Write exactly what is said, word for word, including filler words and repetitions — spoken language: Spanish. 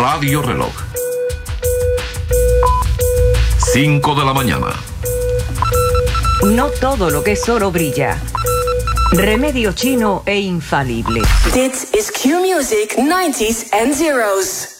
Radio Reloj. cinco de la mañana. No todo lo que es oro brilla. Remedio chino e infalible. Dit is Q-Music nineties and zeros.